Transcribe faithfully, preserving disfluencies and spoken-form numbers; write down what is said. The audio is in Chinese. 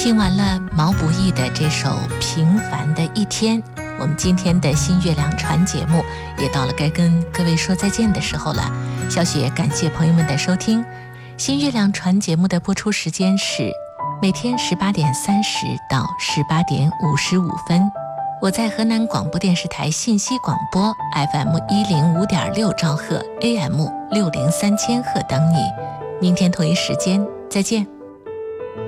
听完了毛不易的这首《平凡的一天》，我们今天的新月亮船节目也到了该跟各位说再见的时候了。小雪感谢朋友们的收听。新月亮船节目的播出时间是每天十八点三十到十八点五十五分。我在河南广播电视台信息广播 F M 一零五点六兆赫 A M 六零三千赫等你。明天同一时间再见。